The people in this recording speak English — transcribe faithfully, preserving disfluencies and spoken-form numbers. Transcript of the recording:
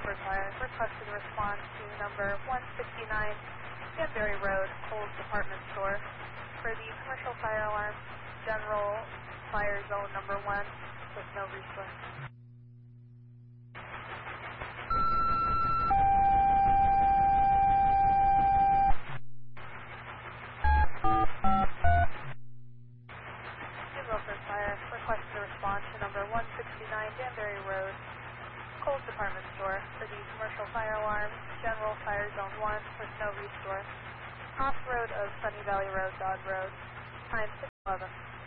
for Fire. Requested response to number one sixty-nine Danbury Road, Kohl's Department Store for the commercial fire alarm, general fire zone number one with no resource. For Fire. Requested a response to number one sixty-nine Danbury Road, Kohl's Department Store for the commercial fire alarm, general fire zone one with no resource. Off road of Sunny Valley Road, Dog Road. Time six eleven.